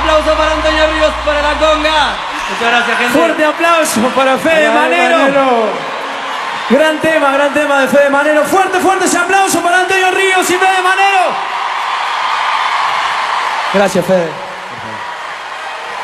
aplauso para Antonio Ríos, para la conga. Muchas gracias, gente. Fuerte aplauso para Fede Manero. Gran tema de Fede Manero. Fuerte ese aplauso para Antonio Ríos y Fede Manero. Gracias, Fede.